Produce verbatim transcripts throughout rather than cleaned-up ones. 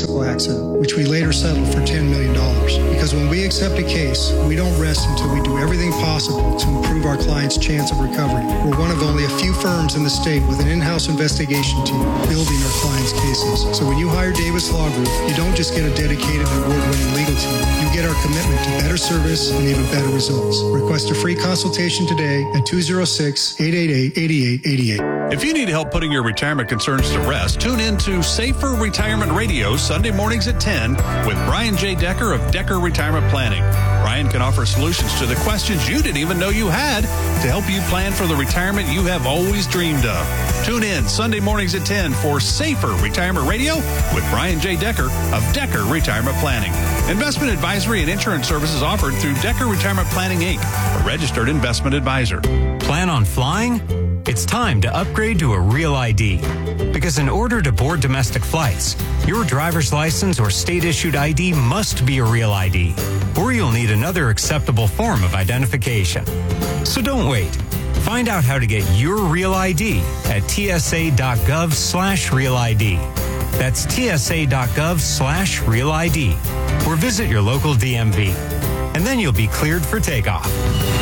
bicycle accident, which we later settled for ten million dollars. Because when we accept a case, we don't rest until we do everything possible to improve our client's chance of recovery. We're one of only a few firms in the state with an in-house investigation team building our clients' cases. So when you hire Davis Law Group, you don't just get a dedicated and award-winning legal team. You get our commitment to better service and even better results. Request a free consultation today at two oh six, eight eight eight, eight eight eight eight. If you need help putting your retirement concerns to rest, tune in to Safer Retirement Radio Sunday mornings at ten with Brian J. Decker of Decker Retirement Planning. Brian can offer solutions to the questions you didn't even know you had to help you plan for the retirement you have always dreamed of. Tune in Sunday mornings at ten for Safer Retirement Radio with Brian J. Decker of Decker Retirement Planning. Investment advisory and insurance services offered through Decker Retirement Planning, Incorporated, a registered investment advisor. Plan on flying? It's time to upgrade to a Real I D. Because in order to board domestic flights, your driver's license or state-issued I D must be a Real I D, or you'll need another acceptable form of identification. So don't wait. Find out how to get your Real I D at tsa.gov slash Real ID. That's tsa.gov slash Real ID. Or visit your local D M V. And then you'll be cleared for takeoff.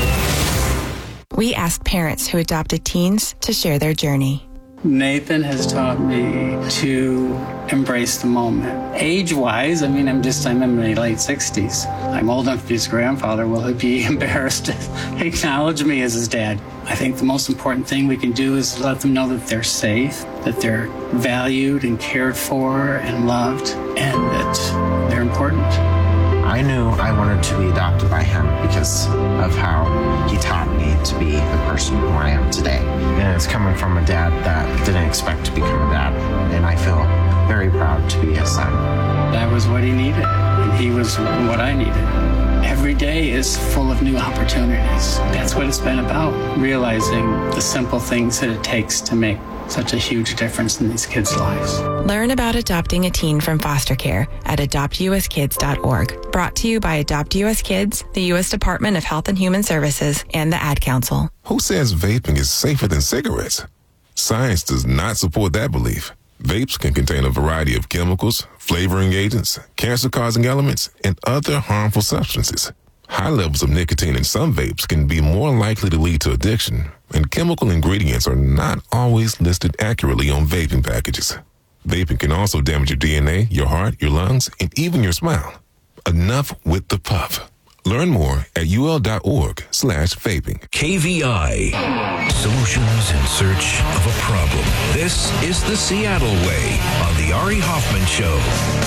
We asked parents who adopted teens to share their journey. Nathan has taught me to embrace the moment. Age-wise, I mean, I'm just, I'm in my late sixties. I'm old enough to be his grandfather. Will he be embarrassed to acknowledge me as his dad? I think the most important thing we can do is let them know that they're safe, that they're valued and cared for and loved, and that they're important. I knew I wanted to be adopted by him because of how he taught me to be the person who I am today. And it's coming from a dad that didn't expect to become a dad. And I feel very proud to be his son. That was what he needed, and he was what I needed. Every day is full of new opportunities. That's what it's been about, realizing the simple things that it takes to make such a huge difference in these kids' lives. Learn about adopting a teen from foster care at adopt u s kids dot org. Brought to you by Adopt U S Kids, the U S Department of Health and Human Services, and the Ad Council. Who says vaping is safer than cigarettes? Science does not support that belief. Vapes can contain a variety of chemicals, flavoring agents, cancer-causing elements, and other harmful substances. High levels of nicotine in some vapes can be more likely to lead to addiction, and chemical ingredients are not always listed accurately on vaping packages. Vaping can also damage your D N A, your heart, your lungs, and even your smile. Enough with the puff. Learn more at ul.org slash vaping. K V I. Solutions in search of a problem. This is the Seattle Way on the Ari Hoffman Show.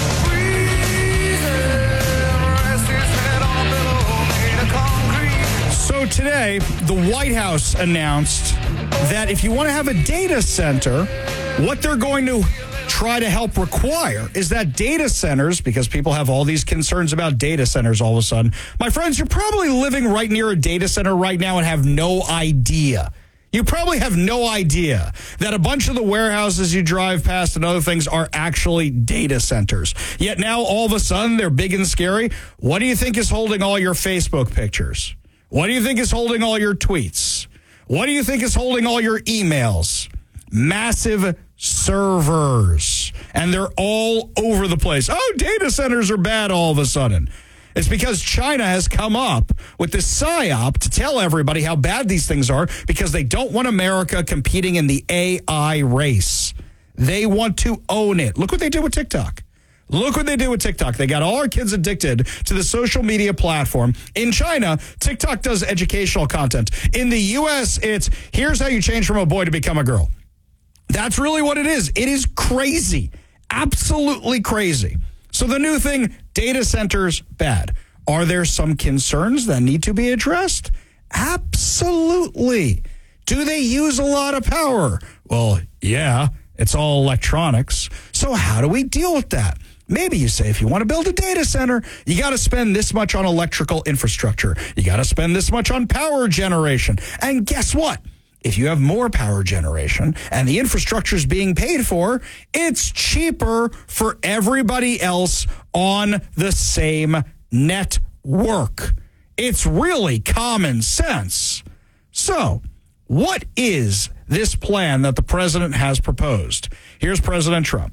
So today, the White House announced that if you want to have a data center, what they're going to try to help require is that data centers, because people have all these concerns about data centers all of a sudden. My friends, you're probably living right near a data center right now and have no idea. You probably have no idea that a bunch of the warehouses you drive past and other things are actually data centers. Yet now, all of a sudden, they're big and scary. What do you think is holding all your Facebook pictures? What do you think is holding all your tweets? What do you think is holding all your emails? Massive servers. And they're all over the place. Oh, data centers are bad all of a sudden. It's because China has come up with this psyop to tell everybody how bad these things are because they don't want America competing in the A I race. They want to own it. Look what they did with TikTok. Look what they did with TikTok. They got all our kids addicted to the social media platform. In China, TikTok does educational content. In the U S, it's here's how you change from a boy to become a girl. That's really what it is. It is crazy. Absolutely crazy. So the new thing, data centers, bad. Are there some concerns that need to be addressed? Absolutely. Do they use a lot of power? Well, yeah, it's all electronics. So how do we deal with that? Maybe you say if you want to build a data center, you got to spend this much on electrical infrastructure. You got to spend this much on power generation. And guess what? If you have more power generation and the infrastructure is being paid for, it's cheaper for everybody else on the same network. It's really common sense. So, what is this plan that the president has proposed? Here's President Trump.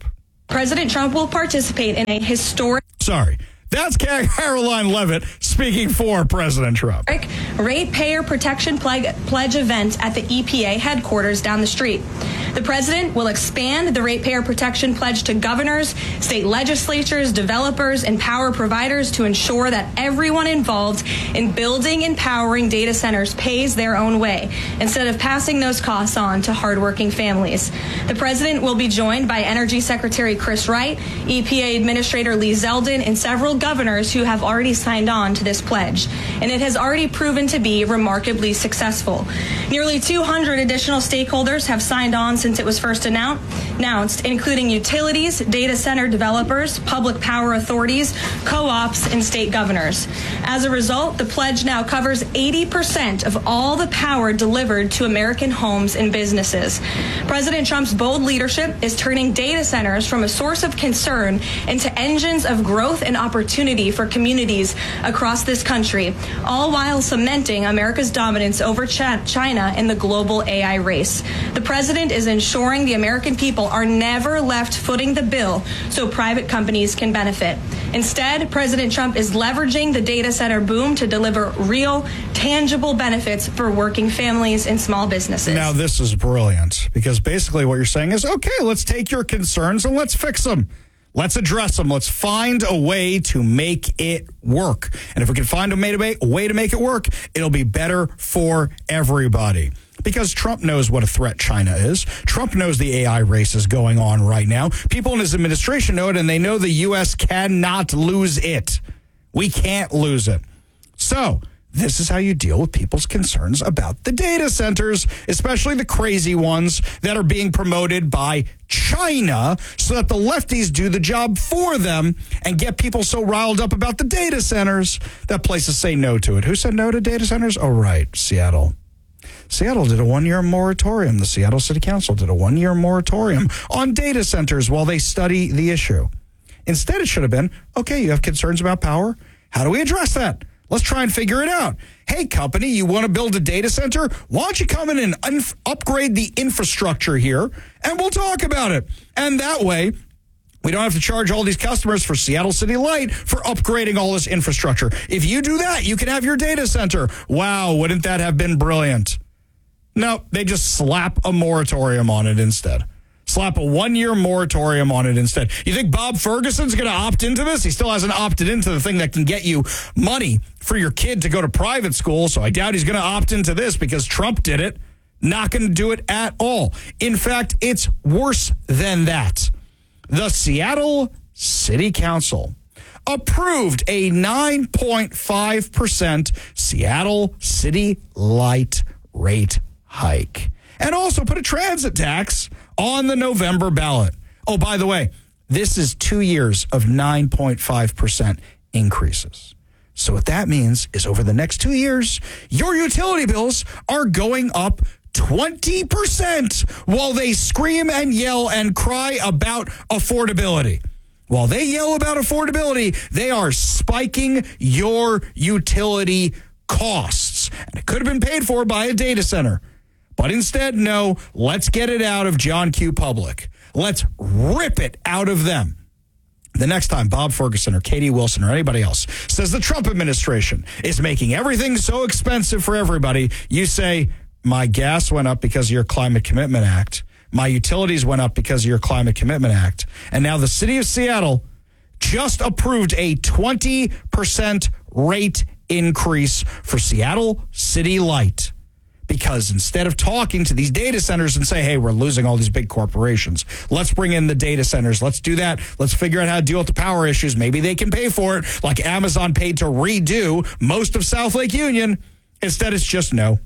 President Trump will participate in a historic... Sorry. That's Caroline Leavitt speaking for President Trump. Ratepayer Protection Pledge event at the E P A headquarters down the street. The president will expand the Ratepayer Protection Pledge to governors, state legislatures, developers, and power providers to ensure that everyone involved in building and powering data centers pays their own way, instead of passing those costs on to hardworking families. The president will be joined by Energy Secretary Chris Wright, E P A Administrator Lee Zeldin, and several governors who have already signed on to this pledge, and it has already proven to be remarkably successful. Nearly two hundred additional stakeholders have signed on since it was first announced, including utilities, data center developers, public power authorities, co-ops, and state governors. As a result, the pledge now covers eighty percent of all the power delivered to American homes and businesses. President Trump's bold leadership is turning data centers from a source of concern into engines of growth and opportunity for communities across this country, all while cementing America's dominance over China in the global A I race. The president is ensuring the American people are never left footing the bill so private companies can benefit. Instead, President Trump is leveraging the data center boom to deliver real, tangible benefits for working families and small businesses. Now, this is brilliant, because basically what you're saying is, okay, let's take your concerns and let's fix them. Let's address them. Let's find a way to make it work. And if we can find a way to make it work, it'll be better for everybody. Because Trump knows what a threat China is. Trump knows the A I race is going on right now. People in his administration know it, and they know the U S cannot lose it. We can't lose it. So this is how you deal with people's concerns about the data centers, especially the crazy ones that are being promoted by China, so that the lefties do the job for them and get people so riled up about the data centers that places say no to it. Who said no to data centers? Oh, right, Seattle. Seattle did a one-year moratorium. The Seattle City Council did a one-year moratorium on data centers while they study the issue. Instead, it should have been, okay, you have concerns about power. How do we address that? Let's try and figure it out. Hey, company, you want to build a data center? Why don't you come in and un- upgrade the infrastructure here, and we'll talk about it. And that way, we don't have to charge all these customers for Seattle City Light for upgrading all this infrastructure. If you do that, you can have your data center. Wow, wouldn't that have been brilliant? No, they just slap a moratorium on it instead. Slap a one-year moratorium on it instead. You think Bob Ferguson's going to opt into this? He still hasn't opted into the thing that can get you money for your kid to go to private school, so I doubt he's going to opt into this because Trump did it. Not going to do it at all. In fact, it's worse than that. The Seattle City Council approved a nine point five percent Seattle City Light rate hike, and also put a transit tax on the November ballot. Oh, by the way, this is two years of nine point five percent increases. So what that means is over the next two years, your utility bills are going up twenty percent while they scream and yell and cry about affordability. While they yell about affordability, they are spiking your utility costs. And it could have been paid for by a data center. But instead, no, let's get it out of John Q. Public. Let's rip it out of them. The next time Bob Ferguson or Katie Wilson or anybody else says the Trump administration is making everything so expensive for everybody, you say, my gas went up because of your Climate Commitment Act. My utilities went up because of your Climate Commitment Act. And now the city of Seattle just approved a twenty percent rate increase for Seattle City Light. Because instead of talking to these data centers and say, hey, we're losing all these big corporations, let's bring in the data centers. Let's do that. Let's figure out how to deal with the power issues. Maybe they can pay for it, like Amazon paid to redo most of South Lake Union. Instead, it's just no.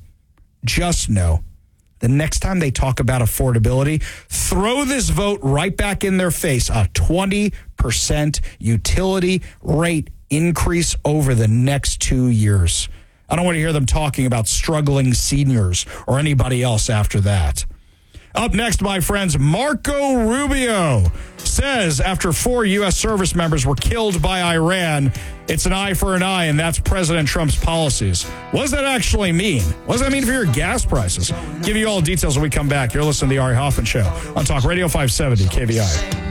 Just no. The next time they talk about affordability, throw this vote right back in their face. A twenty percent utility rate increase over the next two years. I don't want to hear them talking about struggling seniors or anybody else after that. Up next, my friends, Marco Rubio says after four U S service members were killed by Iran, it's an eye for an eye, and that's President Trump's policies. What does that actually mean? What does that mean for your gas prices? Give you all the details when we come back. You're listening to The Ari Hoffman Show on Talk Radio five seventy K V I.